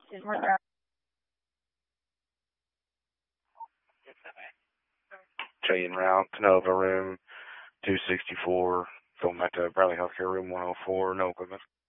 Chain route, Canova room 264, going back to Bradley Healthcare room 104, no equipment.